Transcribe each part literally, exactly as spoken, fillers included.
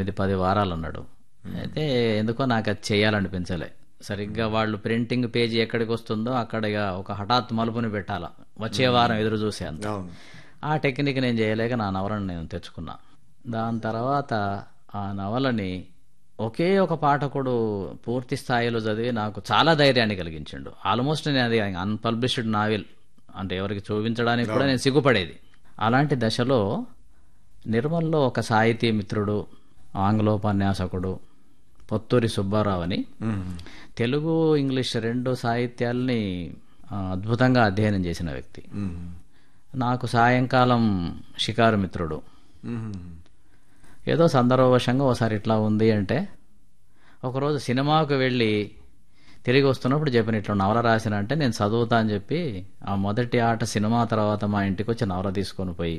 ఎనిమిది పది వారాలు అన్నాడు. అయితే ఎందుకో నాకు అది చేయాలనిపించలే. సరిగ్గా వాళ్ళు ప్రింటింగ్ పేజీ ఎక్కడికి వస్తుందో అక్కడ ఇక ఒక హఠాత్ మలుపుని పెట్టాలా, వచ్చే వారం ఎదురు చూసే అంత. ఆ టెక్నిక్ నేను చేయలేక నా నవలను నేను తెచ్చుకున్నా. దాని తర్వాత ఆ నవలని ఒకే ఒక పాఠకుడు పూర్తి స్థాయిలో చదివి నాకు చాలా ధైర్యాన్ని కలిగించిండు. ఆల్మోస్ట్ నేను అది అన్పబ్లిష్డ్ నావెల్ అంటే ఎవరికి చూపించడానికి కూడా నేను సిగ్గుపడేది. అలాంటి దశలో నిర్మల్లో ఒక సాహితీ మిత్రుడు, ఆంగ్లోపన్యాసకుడు పొత్తూరి సుబ్బారావు అని, తెలుగు ఇంగ్లీష్ రెండు సాహిత్యాల్ని అద్భుతంగా అధ్యయనం చేసిన వ్యక్తి, నాకు సాయంకాలం షికారు మిత్రుడు. ఏదో సందర్భవశంగా ఒకసారి ఇట్లా ఉంది అంటే, ఒకరోజు సినిమాకు వెళ్ళి తిరిగి వస్తున్నప్పుడు చెప్పిన ఇట్లా నవల రాసిన అంటే నేను చదువుతా అని చెప్పి ఆ మొదటి ఆట సినిమా తర్వాత మా ఇంటికి వచ్చి నవల తీసుకొని పోయి,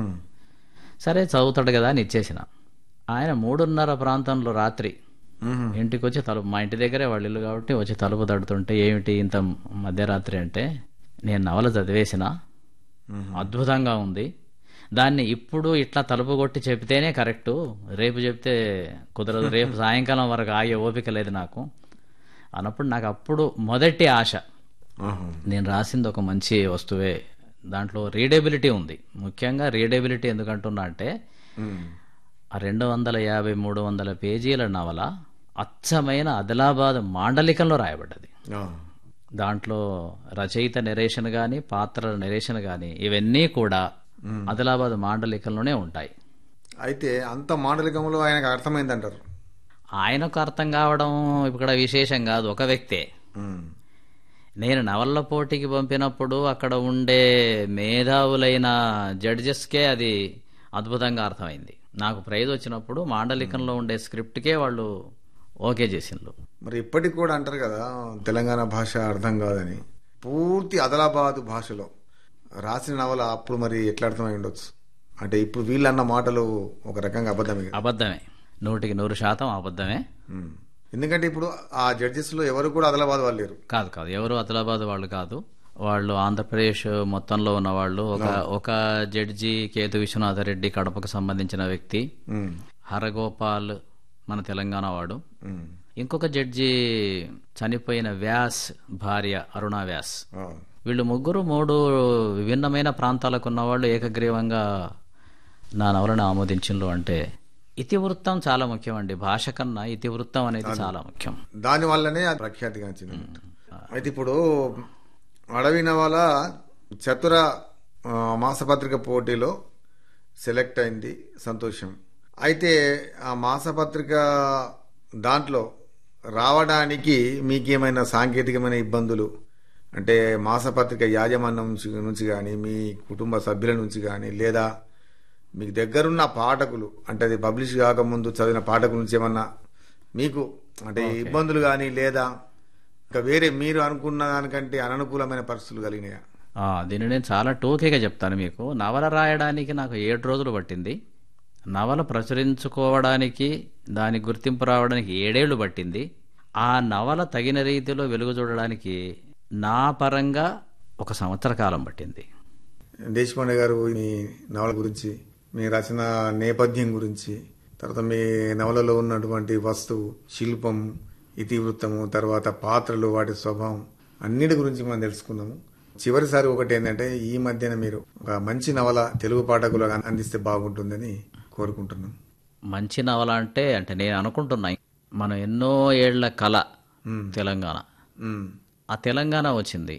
సరే చదువుతాడు కదా అని ఇచ్చేసిన. ఆయన మూడున్నర ప్రాంతంలో రాత్రి ఇంటికి వచ్చి తలుపు, మా ఇంటి దగ్గరే వాళ్ళ ఇల్లు కాబట్టి వచ్చి తలుపు తడుతుంటే, ఏమిటి ఇంత మధ్యరాత్రి అంటే, నేను నవల చదివేసిన, అద్భుతంగా ఉంది, దాన్ని ఇప్పుడు ఇట్లా తలుపు కొట్టి చెప్తేనే కరెక్టు, రేపు చెప్తే కుదరదు, రేపు సాయంకాలం వరకు ఆగే ఓపిక లేదు నాకు అన్నప్పుడు నాకు అప్పుడు మొదటి ఆశ, నేను రాసింది ఒక మంచి వస్తువే, దాంట్లో రీడేబిలిటీ ఉంది. ముఖ్యంగా రీడేబిలిటీ ఎందుకంటున్నా అంటే, ఆ రెండు వందల యాభై మూడు వందల పేజీల నవల అచ్చమైన ఆదిలాబాద్ మాండలికంలో రాయబడ్డది. దాంట్లో రచయిత నెరేషన్ గాని, పాత్రల నెరేషన్ గాని ఇవన్నీ కూడా ఆదిలాబాద్ మాండలికంలోనే ఉంటాయి. అయితే అంత మాండలికంలో ఆయనకు అర్థమైందంటారు? ఆయనకు అర్థం కావడం ఇక్కడ విశేషం కాదు, ఒక వ్యక్తే. నేను నవల్ల పోటీకి పంపినప్పుడు అక్కడ ఉండే మేధావులైన జడ్జెస్కే అది అద్భుతంగా అర్థమైంది. నాకు ప్రైజ్ వచ్చినప్పుడు మాండలికంలో ఉండే స్క్రిప్ట్కే వాళ్ళు ఓకే చేసిండ్రు. మరి ఇప్పటికి కూడా అంటారు కదా తెలంగాణ భాష అర్థం కాదని. పూర్తి ఆదిలాబాద్ భాషలో రాసిన నవల అప్పుడు మరి ఎట్లా అర్థమై ఉండొచ్చు? అంటే ఇప్పుడు వీళ్ళన్న మాటలు ఒక రకంగా అబద్ధమే. అబద్ధమే, నూటికి నూరు శాతం అబద్ధమే. ఎందుకంటే ఇప్పుడు ఆ జడ్జెస్ లో ఎవరు కూడా ఆదిలాబాద్ వాళ్ళు లేరు. కాదు కాదు ఎవరు ఆదిలాబాద్ వాళ్ళు కాదు, వాళ్ళు ఆంధ్రప్రదేశ్ మొత్తంలో ఉన్న వాళ్ళు. ఒక ఒక జడ్జి కేతు విశ్వనాథరెడ్డి కడపకు సంబంధించిన వ్యక్తి, హరగోపాల్ మన తెలంగాణ వాడు, ఇంకొక జడ్జి చనిపోయిన వ్యాస్ భార్య అరుణా వ్యాస్. వీళ్ళు ముగ్గురు మూడు విభిన్నమైన ప్రాంతాలకు ఉన్నవాళ్ళు ఏకగ్రీవంగా నా నవలను ఆమోదించిండ్రు. అంటే ఇతివృత్తం చాలా ముఖ్యం అండి, భాష కన్నా ఇతివృత్తం అనేది చాలా ముఖ్యం. దాని వల్లనే ప్రఖ్యాతిగాంచింది. అయితే ఇప్పుడు అడవి నవల చతుర మాసపత్రిక పోటీలో సెలెక్ట్ అయింది, సంతోషం. అయితే ఆ మాసపత్రిక దాంట్లో రావడానికి మీకేమైనా సాంకేతికమైన ఇబ్బందులు అంటే మాసపత్రిక యాజమాన్యం నుంచి నుంచి కానీ, మీ కుటుంబ సభ్యుల నుంచి కానీ, లేదా మీకు దగ్గరున్న పాఠకులు అంటే అది పబ్లిష్ కాకముందు చదివిన పాఠకుల నుంచి ఏమన్నా మీకు అంటే ఇబ్బందులు కానీ, లేదా ఇంకా వేరే మీరు అనుకున్న దానికంటే అననుకూలమైన పరిస్థితులు కలిగినాయా? దీన్ని నేను చాలా టోకీగా చెప్తాను మీకు. నవల రాయడానికి నాకు ఏడు రోజులు పట్టింది, నవల ప్రచురించుకోవడానికి దాని గుర్తింపు రావడానికి ఏడేళ్లు పట్టింది, ఆ నవల తగిన రీతిలో వెలుగు చూడడానికి నా పరంగా ఒక సంవత్సర కాలం పట్టింది. దేశపాండే గారు, మీ నవల గురించి, మీ రచన నేపథ్యం గురించి, తర్వాత మీ నవలలో ఉన్నటువంటి వస్తువు, శిల్పం, ఇతివృత్తము, తర్వాత పాత్రలు, వాటి స్వభావం అన్నిటి గురించి మనం తెలుసుకున్నాము. చివరిసారి ఒకటి ఏంటంటే, ఈ మధ్యన మీరు ఒక మంచి నవల తెలుగు పాఠకులకు అందిస్తే బాగుంటుందని కోరుకుంటున్నాం. మంచి నవల అంటే అంటే నేను అనుకుంటున్నా, మనం ఎన్నో ఏళ్ల కళ తెలంగాణ, ఆ తెలంగాణ వచ్చింది.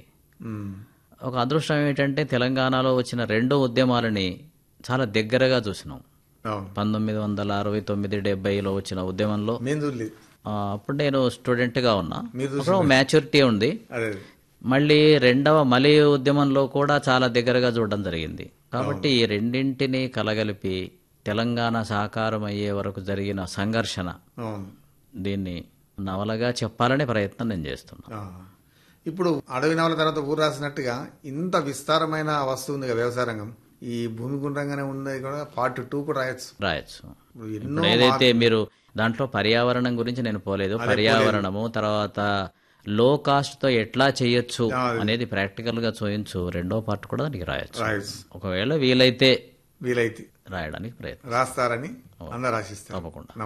ఒక అదృష్టం ఏంటంటే తెలంగాణలో వచ్చిన రెండో ఉద్యమాలని చాలా దగ్గరగా చూసినాం. పంతొమ్మిది వందల అరవై తొమ్మిది డెబ్బైలో వచ్చిన ఉద్యమంలో అప్పుడు నేను స్టూడెంట్ గా ఉన్నా, మ్యాచ్యూరిటీ ఉంది. మళ్ళీ రెండవ మలి ఉద్యమంలో కూడా చాలా దగ్గరగా చూడడం జరిగింది. కాబట్టి ఈ రెండింటినీ కలగలిపి తెలంగాణ సాకారం అయ్యే వరకు జరిగిన సంఘర్షణ, దీన్ని నవలగా చెప్పాలనే ప్రయత్నం నేను చేస్తున్నా. ఇప్పుడు అడవి నవల తర్వాత ఊరు రాసినట్టుగా ఇంత విస్తారమైన వస్తువు ఉంది వ్యవసాయ రంగం, ఈ భూమి గుండ్రంగానే ఉంది కూడా పార్ట్ టూ కూడా రాయొచ్చు రాయొచ్చు ఏదైతే మీరు దాంట్లో పర్యావరణం గురించి నేను పోలేదు, పర్యావరణము తర్వాత లో కాస్ట్ తో ఎట్లా చేయొచ్చు అనేది ప్రాక్టికల్ గా చూయించు రెండో పార్ట్ కూడా దానికి రాయొచ్చు. ఒకవేళ వీలైతే వీలైతే రాయడానికి ప్రయత్నం రాస్తారని అందరూ ఆశిస్తారు. తప్పకుండా.